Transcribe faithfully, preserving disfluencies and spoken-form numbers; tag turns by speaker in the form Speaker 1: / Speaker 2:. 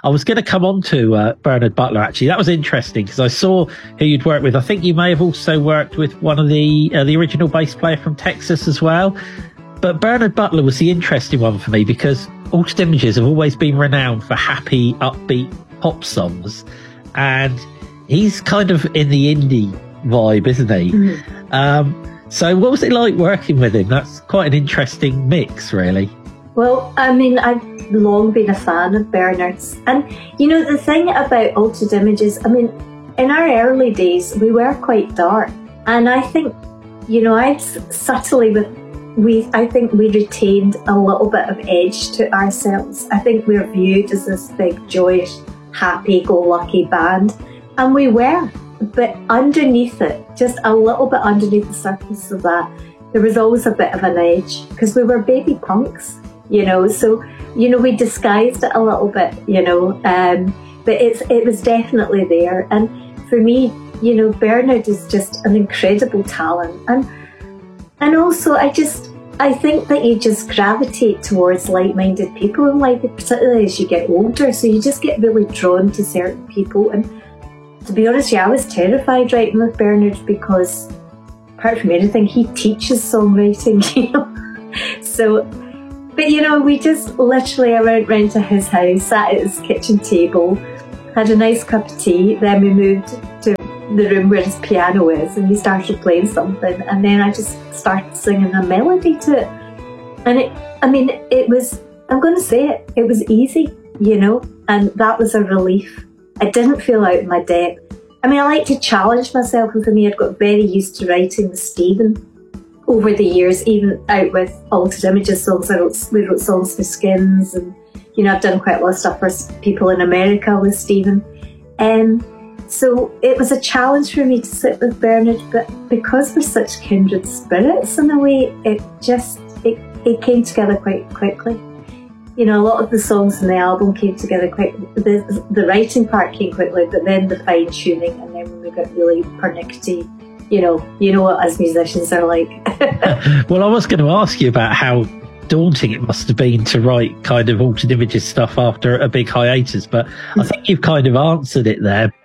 Speaker 1: I was going to come on to uh, Bernard Butler, actually. That was interesting because I saw who you'd worked with. I think you may have also worked with one of the uh, the original bass player from Texas as well. But Bernard Butler was the interesting one for me because Altered Images have always been renowned for happy, upbeat pop songs. And he's kind of in the indie vibe, isn't he? Mm-hmm. Um, so what was it like working with him? That's quite an interesting mix, really.
Speaker 2: Well, I mean, I've long been a fan of Bernard's. And, you know, the thing about Altered Images, I mean, in our early days, we were quite dark. And I think, you know, I'd subtly, with we, I think we retained a little bit of edge to ourselves. I think we're viewed as this big, joyous, happy-go-lucky band. And we were. But underneath it, just a little bit underneath the surface of that, there was always a bit of an edge because we were baby punks. You know, so, you know, we disguised it a little bit, you know, um, but it's it was definitely there. And for me, you know, Bernard is just an incredible talent. And and also, I just, I think that you just gravitate towards like-minded people in life, particularly as you get older. So you just get really drawn to certain people. And to be honest with you, I was terrified writing with Bernard because, apart from anything, he teaches songwriting, you know. So... But, you know, we just literally, I went round to his house, sat at his kitchen table, had a nice cup of tea, then we moved to the room where his piano is and he started playing something, and then I just started singing a melody to it. And it, I mean, it was, I'm going to say it, it was easy, you know, and that was a relief. I didn't feel out of my depth. I mean, I like to challenge myself, and for me, I'd got very used to writing with Stephen. Over the years, even out with Altered Images songs, I wrote, we wrote songs for Skins, and, you know, I've done quite a lot of stuff for people in America with Stephen. Um, so it was a challenge for me to sit with Bernard, but because we're such kindred spirits in a way, it just, it, it came together quite quickly. You know, a lot of the songs in the album came together quite, the, the writing part came quickly, but then the fine tuning, and then when we got really pernickety, you know, you know what us musicians are like.
Speaker 1: Well, I was going to ask you about how daunting it must have been to write kind of Altered Images stuff after a big hiatus, but I think you've kind of answered it there.